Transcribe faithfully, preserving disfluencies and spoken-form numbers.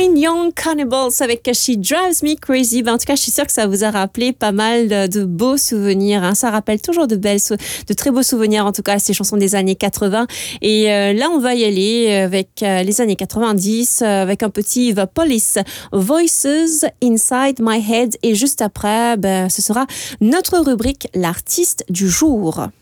Nine Young Cannibals avec She Drives Me Crazy. Ben, en tout cas, je suis sûre que ça vous a rappelé pas mal de, de beaux souvenirs. Hein. Ça rappelle toujours de belles, de très beaux souvenirs. En tout cas, ces chansons des années quatre-vingts. Et euh, là, on va y aller avec euh, les années quatre-vingt-dix, euh, avec un petit The Police, Voices Inside My Head. Et juste après, ben, ce sera notre rubrique l'artiste du jour.